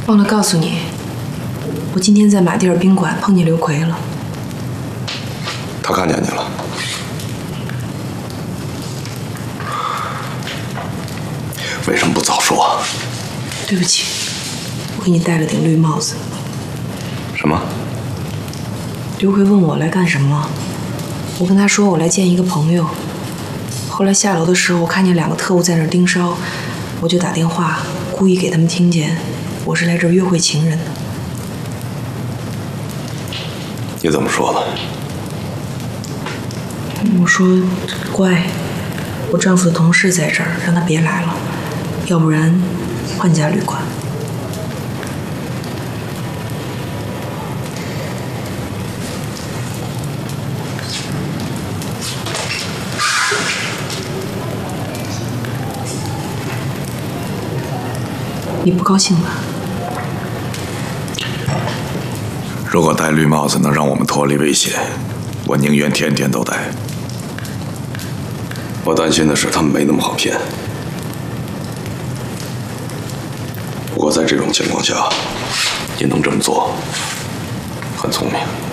忘了告诉你，我今天在马蒂尔宾馆碰见刘奎了。 他看见你了。为什么不早说？ 对不起，我给你戴了顶绿帽子。 什么？ 刘奎问我来干什么，我跟他说我来见一个朋友。后来下楼的时候，我看见2个特务在那儿盯梢，我就打电话，故意给他们听见我是来这儿约会情人的。 你怎么说的？ 我说乖，我丈夫的同事在这儿，让他别来了，要不然换家旅馆。你不高兴吧？ 如果戴绿帽子能让我们脱离危险，我宁愿天天都戴。我担心的是他们没那么好骗。不过在这种情况下，你能这么做，很聪明。